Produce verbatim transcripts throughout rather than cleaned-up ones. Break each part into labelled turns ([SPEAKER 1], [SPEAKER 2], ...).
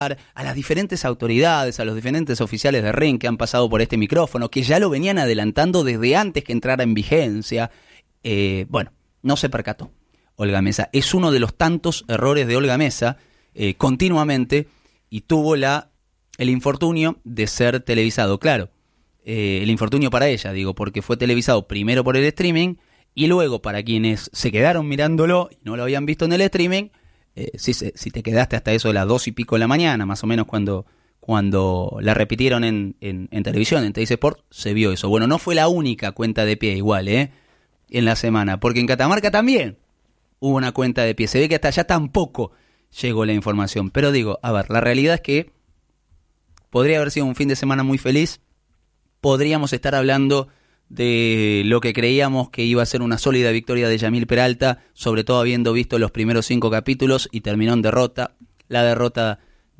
[SPEAKER 1] a las diferentes autoridades, a los diferentes oficiales de ring que han pasado por este micrófono, que ya lo venían adelantando desde antes que entrara en vigencia. Eh, bueno, no se percató Olga Mesa. Es uno de los tantos errores de Olga Mesa eh, continuamente, y tuvo la el infortunio de ser televisado. Claro, eh, el infortunio para ella, digo, porque fue televisado primero por el streaming y luego para quienes se quedaron mirándolo y no lo habían visto en el streaming. Eh, si, si te quedaste hasta eso de las dos y pico de la mañana, más o menos cuando, cuando la repitieron en, en, en televisión, en T V Sport, se vio eso. Bueno, no fue la única cuenta de pie igual, ¿eh? En la semana, porque en Catamarca también hubo una cuenta de pie. Se ve que hasta allá tampoco llegó la información. Pero digo, a ver, la realidad es que podría haber sido un fin de semana muy feliz. Podríamos estar hablando de lo que creíamos que iba a ser una sólida victoria de Yamil Peralta, sobre todo habiendo visto los primeros cinco capítulos, y terminó en derrota. La derrota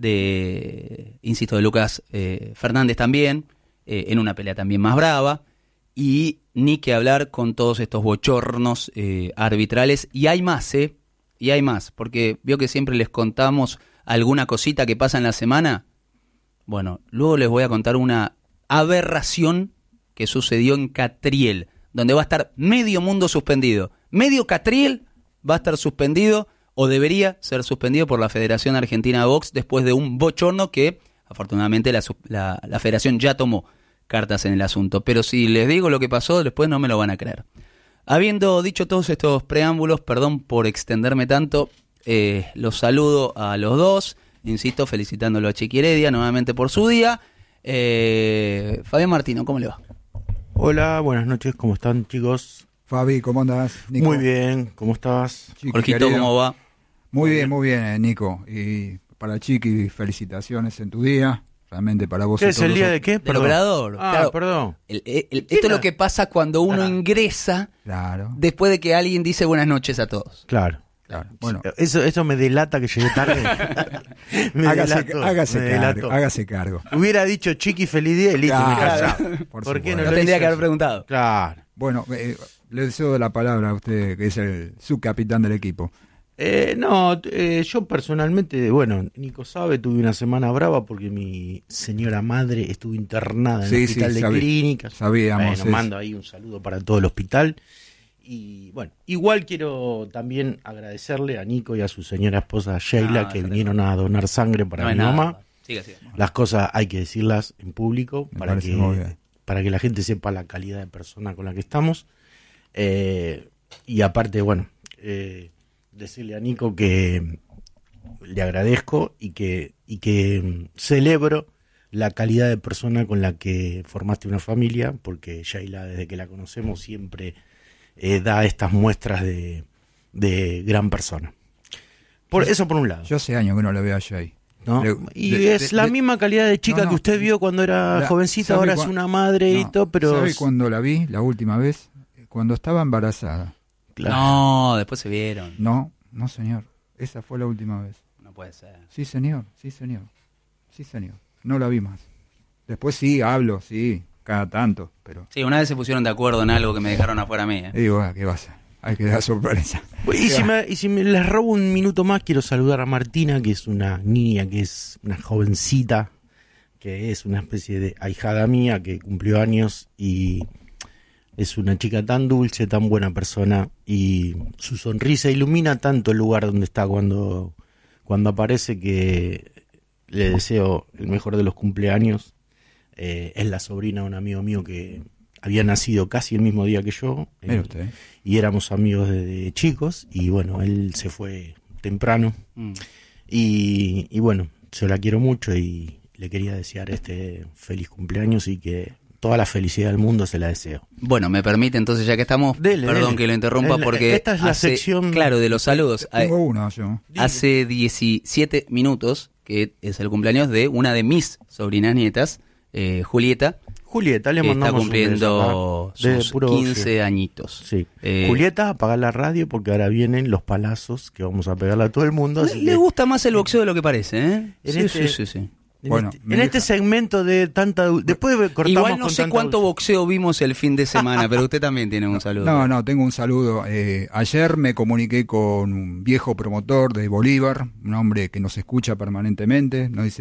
[SPEAKER 1] de, insisto, de Lucas eh, Fernández también, eh, en una pelea también más brava, y ni que hablar con todos estos bochornos eh, arbitrales. Y hay más, ¿eh? Y hay más, porque vio que siempre les contamos alguna cosita que pasa en la semana. Bueno, luego les voy a contar una aberración que sucedió en Catriel, donde va a estar medio mundo suspendido. Medio Catriel va a estar suspendido, o debería ser suspendido por la Federación Argentina de Box, después de un bochorno que, afortunadamente, la, la, la Federación ya tomó cartas en el asunto. Pero si les digo lo que pasó, después no me lo van a creer. Habiendo dicho todos estos preámbulos, perdón por extenderme tanto, eh, los saludo a los dos, insisto, felicitándolo a Chiqui Heredia nuevamente por su día. Eh, Fabián Martino, ¿cómo le va?
[SPEAKER 2] Hola, buenas noches, ¿cómo están, chicos?
[SPEAKER 3] Fabi, ¿cómo andás? Nico.
[SPEAKER 2] Muy bien, ¿cómo estás?
[SPEAKER 3] Chiqui,
[SPEAKER 1] Jorgito,
[SPEAKER 3] querido.
[SPEAKER 1] ¿cómo va?
[SPEAKER 3] Muy bien, muy bien, eh, Nico. Y para Chiqui, felicitaciones en tu día. Realmente para vos.
[SPEAKER 2] ¿Qué es el día
[SPEAKER 3] los...
[SPEAKER 2] de qué?
[SPEAKER 1] Del
[SPEAKER 2] Perdón.
[SPEAKER 1] operador.
[SPEAKER 2] Ah,
[SPEAKER 1] Claro,
[SPEAKER 2] perdón.
[SPEAKER 1] el, el, el, esto es lo que pasa cuando uno
[SPEAKER 2] Ah.
[SPEAKER 1] ingresa
[SPEAKER 3] Claro,
[SPEAKER 1] después de que alguien dice buenas noches a todos.
[SPEAKER 2] Claro.
[SPEAKER 3] claro. Bueno,
[SPEAKER 2] Eso, eso me delata que llegué tarde. Me
[SPEAKER 3] hágase,
[SPEAKER 2] delató,
[SPEAKER 3] hágase
[SPEAKER 2] me
[SPEAKER 3] cargo,
[SPEAKER 2] delató.
[SPEAKER 3] hágase cargo.
[SPEAKER 2] Hubiera dicho Chiqui feliz día y listo, me
[SPEAKER 3] Claro,
[SPEAKER 2] casaba.
[SPEAKER 3] por
[SPEAKER 2] ¿Por qué
[SPEAKER 3] supuesto.
[SPEAKER 2] no
[SPEAKER 1] No
[SPEAKER 2] lo
[SPEAKER 1] tendría
[SPEAKER 2] hice
[SPEAKER 1] que haber
[SPEAKER 2] así?
[SPEAKER 1] preguntado.
[SPEAKER 2] Claro.
[SPEAKER 3] Bueno, eh, le deseo la palabra a usted, que es el subcapitán del equipo.
[SPEAKER 2] Eh, no, eh, yo personalmente, bueno, Nico sabe, tuve una semana brava porque mi señora madre estuvo internada en
[SPEAKER 3] Sí,
[SPEAKER 2] el hospital
[SPEAKER 3] sí,
[SPEAKER 2] de
[SPEAKER 3] sabí-
[SPEAKER 2] clínicas.
[SPEAKER 3] sabíamos
[SPEAKER 2] Bueno,
[SPEAKER 3] eso.
[SPEAKER 2] mando ahí un saludo para todo el hospital. Y bueno, igual quiero también agradecerle a Nico y a su señora esposa Sheila,
[SPEAKER 1] No,
[SPEAKER 2] que
[SPEAKER 1] no,
[SPEAKER 2] vinieron a donar sangre para
[SPEAKER 1] No
[SPEAKER 2] mi
[SPEAKER 1] es nada.
[SPEAKER 2] mamá.
[SPEAKER 1] Siga, siga.
[SPEAKER 2] Las cosas hay que decirlas en público
[SPEAKER 3] Me
[SPEAKER 2] para
[SPEAKER 3] parece muy
[SPEAKER 2] que,
[SPEAKER 3] bien.
[SPEAKER 2] para que la gente sepa la calidad de persona con la que estamos. Eh, y aparte, bueno, eh, decirle a Nico que le agradezco y que, y que celebro la calidad de persona con la que formaste una familia, porque Sheila, desde que la conocemos, siempre eh, da estas muestras de, de gran persona. Por eso por un lado.
[SPEAKER 3] Yo hace años que no le veo a Jay.
[SPEAKER 2] ¿No?
[SPEAKER 3] Le-
[SPEAKER 2] Y
[SPEAKER 3] de-
[SPEAKER 2] es
[SPEAKER 3] de-
[SPEAKER 2] la
[SPEAKER 3] de-
[SPEAKER 2] misma calidad de chica
[SPEAKER 3] No, no.
[SPEAKER 2] que usted vio cuando era
[SPEAKER 3] La-
[SPEAKER 2] jovencita,
[SPEAKER 3] ¿sabe
[SPEAKER 2] ahora es
[SPEAKER 3] cuán-
[SPEAKER 2] una madre y
[SPEAKER 3] No,
[SPEAKER 2] todo, pero...
[SPEAKER 3] ¿sabe cuándo la vi la última vez? Cuando estaba embarazada.
[SPEAKER 2] Claro.
[SPEAKER 1] No, después se vieron.
[SPEAKER 3] No, no, señor. Esa fue la última vez.
[SPEAKER 1] No puede ser.
[SPEAKER 3] Sí, señor, sí, señor. Sí, señor. No la vi más. Después sí, hablo, sí, cada tanto, pero...
[SPEAKER 1] Sí, una vez se pusieron de acuerdo en algo que me dejaron afuera a mí. ¿eh?
[SPEAKER 3] Y digo, ah, ¿qué va a hacer? Hay que dar sorpresa.
[SPEAKER 2] Y si, me, y si me les robo un minuto más, quiero saludar a Martina, que es una niña, que es una jovencita, que es una especie de ahijada mía, que cumplió años y es una chica tan dulce, tan buena persona, y su sonrisa ilumina tanto el lugar donde está cuando, cuando aparece, que le deseo el mejor de los cumpleaños. Eh, es la sobrina de un amigo mío que había nacido casi el mismo día que yo.
[SPEAKER 3] Mire
[SPEAKER 2] eh,
[SPEAKER 3] usted.
[SPEAKER 2] y éramos amigos desde chicos, y bueno, él se fue temprano,
[SPEAKER 1] Mm.
[SPEAKER 2] y, y bueno, yo la quiero mucho y le quería desear este feliz cumpleaños y que toda la felicidad del mundo se la deseo.
[SPEAKER 1] Bueno, me permite entonces, ya que estamos,
[SPEAKER 2] Dele,
[SPEAKER 1] perdón
[SPEAKER 2] dele.
[SPEAKER 1] que lo interrumpa,
[SPEAKER 2] El-
[SPEAKER 1] porque
[SPEAKER 2] esta es la
[SPEAKER 1] hace-
[SPEAKER 2] sección-
[SPEAKER 1] claro, de los saludos.
[SPEAKER 3] Tengo
[SPEAKER 1] Eh,
[SPEAKER 3] uno yo.
[SPEAKER 1] Hace diecisiete minutos, que es el cumpleaños de una de mis sobrinas nietas, eh, Julieta,
[SPEAKER 2] Julieta, le
[SPEAKER 1] que está
[SPEAKER 2] mandamos
[SPEAKER 1] cumpliendo
[SPEAKER 2] un beso acá, de
[SPEAKER 1] sus
[SPEAKER 2] puro
[SPEAKER 1] quince
[SPEAKER 2] oye.
[SPEAKER 1] añitos.
[SPEAKER 2] Sí.
[SPEAKER 1] Eh,
[SPEAKER 2] Julieta, apaga la radio porque ahora vienen los palazos que vamos a pegarle a todo el mundo.
[SPEAKER 1] Le,
[SPEAKER 2] así
[SPEAKER 1] le
[SPEAKER 2] que
[SPEAKER 1] gusta más el boxeo de lo que parece, ¿eh?
[SPEAKER 2] En
[SPEAKER 1] Sí,
[SPEAKER 2] este-
[SPEAKER 1] sí, sí, sí.
[SPEAKER 2] En,
[SPEAKER 3] Bueno,
[SPEAKER 2] este,
[SPEAKER 3] me
[SPEAKER 2] en este
[SPEAKER 3] deja-
[SPEAKER 2] segmento de tanta... Después cortamos
[SPEAKER 1] Igual no
[SPEAKER 2] con
[SPEAKER 1] sé
[SPEAKER 2] tanta
[SPEAKER 1] cuánto
[SPEAKER 2] dulce.
[SPEAKER 1] boxeo vimos el fin de semana, pero usted también tiene un saludo.
[SPEAKER 3] No, no, tengo un saludo. Eh, ayer me comuniqué con un viejo promotor de Bolívar, un hombre que nos escucha permanentemente, nos dice